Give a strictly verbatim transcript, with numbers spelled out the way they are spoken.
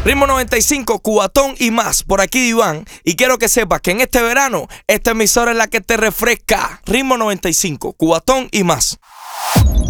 Ritmo noventa y cinco, Cubatón y más. Por aquí Iván. Y quiero que sepas que en este verano, esta emisora es la que te refresca. Ritmo noventa y cinco, Cubatón y más.